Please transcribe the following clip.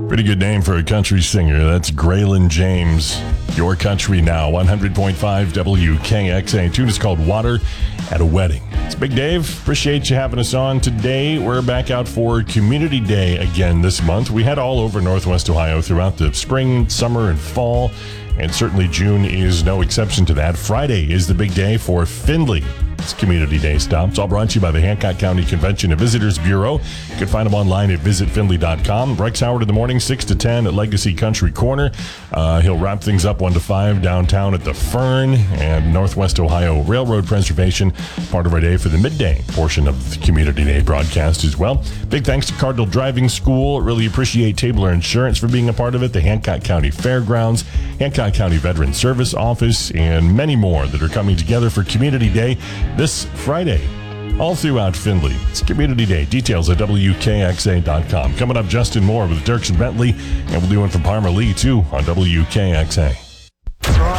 Pretty good name for a country singer. That's Graylin James. Your Country Now, 100.5 WKXA. Tune is called Water at a Wedding. It's Big Dave. Appreciate you having us on today. We're back out for Community Day again this month. We had all over Northwest Ohio throughout the spring, summer, and fall. And certainly June is no exception to that. Friday is the big day for Findlay. It's Community Day stops. All brought to you by the Hancock County Convention and Visitors Bureau. You can find them online at visitfindlay.com. Rex Howard in the morning, 6 to 10 at Legacy Country Corner. He'll wrap things up 1 to 5 downtown at the Fern and Northwest Ohio Railroad Preservation. Part of our day for the midday portion of the Community Day broadcast as well. Big thanks to Cardinal Driving School. Really appreciate Tabler Insurance for being a part of it. The Hancock County Fairgrounds, Hancock County Veteran Service Office, and many more that are coming together for Community Day this Friday, all throughout Findlay. It's Community Day. Details at WKXA.com. Coming up, Justin Moore with Dirks and Bentley, and we'll do one from Parma Lee, too, on WKXA.